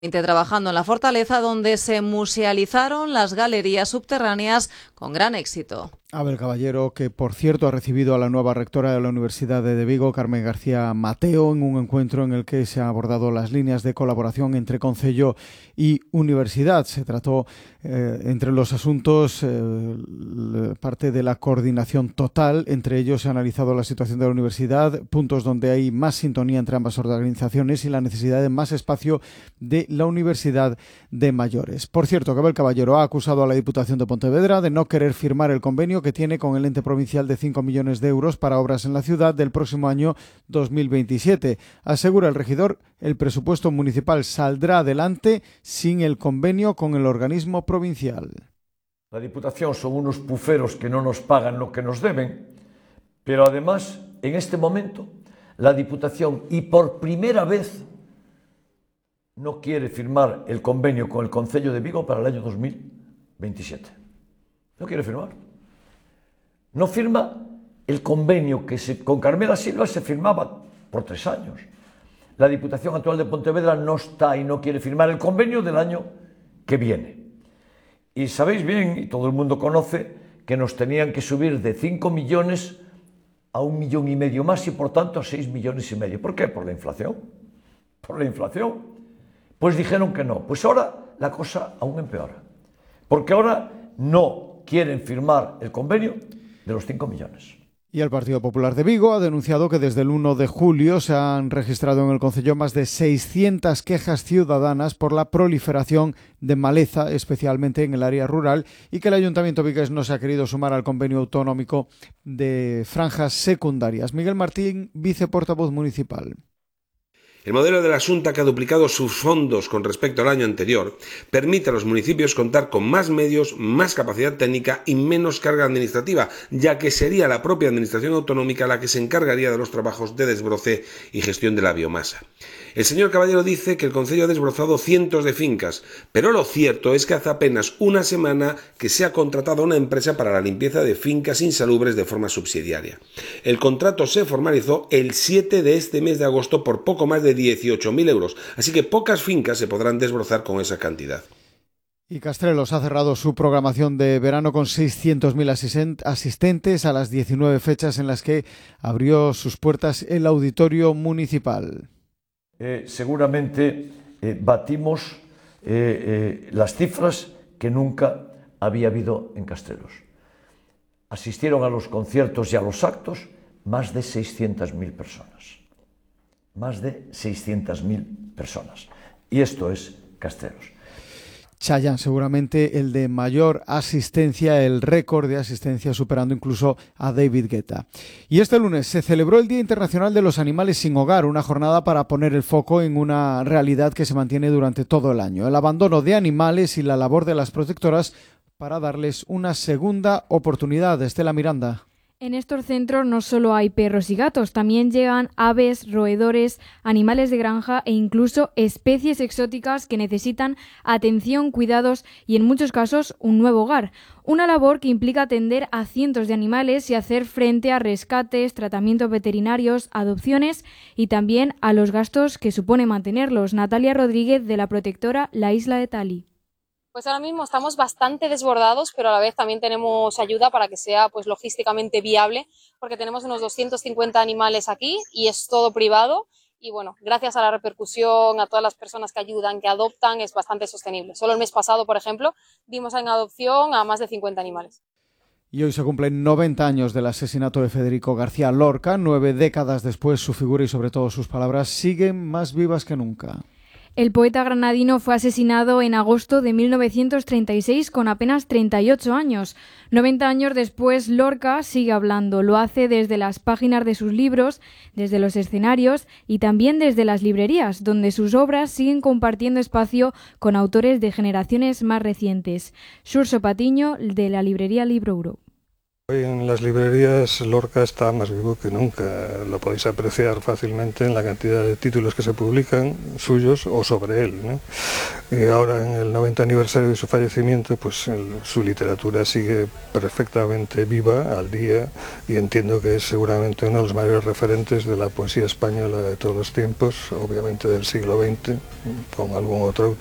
trabajando en la fortaleza, donde se musealizaron las galerías subterráneas con gran éxito. Abel Caballero, que por cierto ha recibido a la nueva rectora de la Universidad de Vigo, Carmen García Mateo, en un encuentro en el que se han abordado las líneas de colaboración entre concello y universidad. Se trató entre los asuntos parte de la coordinación total. Entre ellos se ha analizado la situación de la universidad, puntos donde hay más sintonía entre ambas organizaciones y la necesidad de más espacio de la Universidad de Mayores. Por cierto, que Abel Caballero ha acusado a la Diputación de Pontevedra de no querer firmar el convenio que tiene con el ente provincial de 5 millones de euros para obras en la ciudad del próximo año 2027. Asegura el regidor, el presupuesto municipal saldrá adelante sin el convenio con el organismo provincial. La Diputación son unos puferos que no nos pagan lo que nos deben, pero además, en este momento, la Diputación, y por primera vez, no quiere firmar el convenio con el Concello de Vigo para el año 2027. No quiere firmar. No firma el convenio que con Carmela Silva se firmaba por 3 años. La Diputación actual de Pontevedra no está y no quiere firmar el convenio del año que viene. Y sabéis bien, y todo el mundo conoce, que nos tenían que subir de 5 millones a 1,5 millones más y por tanto a 6,5 millones. ¿Por qué? Por la inflación. Por la inflación. Pues dijeron que no. Pues ahora la cosa aún empeora. Porque ahora no quieren firmar el convenio de los 5 millones. Y el Partido Popular de Vigo ha denunciado que desde el 1 de julio se han registrado en el concello más de 600 quejas ciudadanas por la proliferación de maleza, especialmente en el área rural, y que el Ayuntamiento vigués no se ha querido sumar al convenio autonómico de franjas secundarias. Miguel Martín, viceportavoz municipal. El modelo de la Xunta, que ha duplicado sus fondos con respecto al año anterior, permite a los municipios contar con más medios, más capacidad técnica y menos carga administrativa, ya que sería la propia administración autonómica la que se encargaría de los trabajos de desbroce y gestión de la biomasa. El señor Caballero dice que el concello ha desbrozado cientos de fincas, pero lo cierto es que hace apenas una semana que se ha contratado a una empresa para la limpieza de fincas insalubres de forma subsidiaria. El contrato se formalizó el 7 de este mes de agosto por poco más de 18.000 euros, así que pocas fincas se podrán desbrozar con esa cantidad. Y Castrelos ha cerrado su programación de verano con 600.000 asistentes a las 19 fechas en las que abrió sus puertas el auditorio municipal. Seguramente batimos las cifras que nunca había habido en Castrelos. Asistieron a los conciertos y a los actos más de 600.000 personas. Más de 600.000 personas. Y esto es Castrelos. Chayán, seguramente el de mayor asistencia, el récord de asistencia, superando incluso a David Guetta. Y este lunes se celebró el Día Internacional de los Animales sin Hogar, una jornada para poner el foco en una realidad que se mantiene durante todo el año: el abandono de animales y la labor de las protectoras para darles una segunda oportunidad. Estela Miranda. En estos centros no solo hay perros y gatos, también llegan aves, roedores, animales de granja e incluso especies exóticas que necesitan atención, cuidados y en muchos casos un nuevo hogar. Una labor que implica atender a cientos de animales y hacer frente a rescates, tratamientos veterinarios, adopciones y también a los gastos que supone mantenerlos. Natalia Rodríguez, de la protectora La Isla de Tali. Pues ahora mismo estamos bastante desbordados, pero a la vez también tenemos ayuda para que sea pues logísticamente viable, porque tenemos unos 250 animales aquí y es todo privado. Y bueno, gracias a la repercusión, a todas las personas que ayudan, que adoptan, es bastante sostenible. Solo el mes pasado, por ejemplo, dimos en adopción a más de 50 animales. Y hoy se cumplen 90 años del asesinato de Federico García Lorca. 9 décadas después, su figura y sobre todo sus palabras siguen más vivas que nunca. El poeta granadino fue asesinado en agosto de 1936 con apenas 38 años. 90 años después, Lorca sigue hablando. Lo hace desde las páginas de sus libros, desde los escenarios y también desde las librerías, donde sus obras siguen compartiendo espacio con autores de generaciones más recientes. Xurxo Patiño, de la librería Librouro. Hoy en las librerías Lorca está más vivo que nunca, lo podéis apreciar fácilmente en la cantidad de títulos que se publican, suyos o sobre él, ¿no? Y ahora en el 90 aniversario de su fallecimiento, pues su literatura sigue perfectamente viva, al día, y entiendo que es seguramente uno de los mayores referentes de la poesía española de todos los tiempos, obviamente del siglo XX, con algún otro autor.